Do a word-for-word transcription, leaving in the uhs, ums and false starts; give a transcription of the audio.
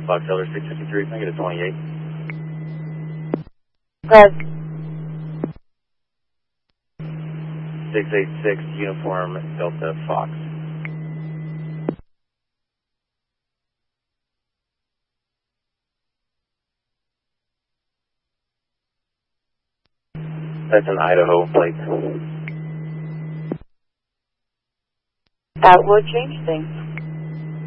Fox Elder six fifty-three, negative twenty-eight. Good. six eight six, Uniform Delta Fox. That's an Idaho plate. That would change things.